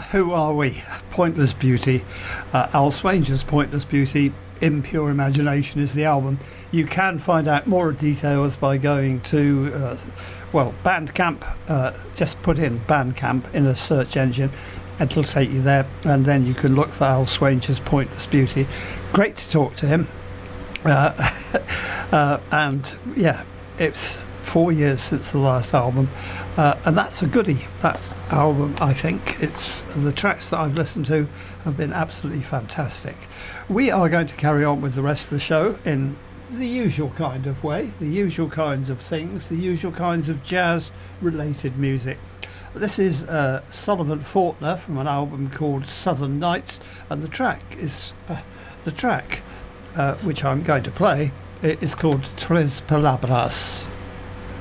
Who Are We? Pointless Beauty. Al Swanger's Pointless Beauty, In Pure Imagination is the album. You can find out more details by going to, Bandcamp. Just put in Bandcamp in a search engine. It'll take you there, and then you can look for Al Swanger's Pointless Beauty. Great to talk to him. And yeah, it's 4 years since the last album, and that's a goodie, that album. I think it's the tracks that I've listened to have been absolutely fantastic. We are going to carry on with the rest of the show in the usual kind of way, the usual kinds of things, the usual kinds of jazz related music. This is Sullivan Fortner from an album called Southern Nights, and the track which I'm going to play is called Tres Palabras.